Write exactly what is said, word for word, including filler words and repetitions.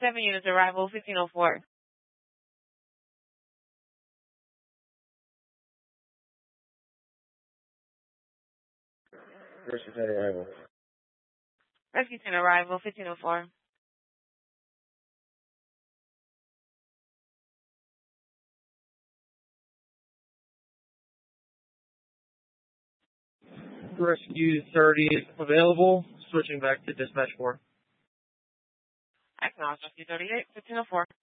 seven units, arrival fifteen oh four. Rescue ten arrival. Rescue ten, arrival fifteen oh four. Rescue thirty is available. Switching back to dispatch four. Acknowledge Rescue thirty-eight, fifteen oh four.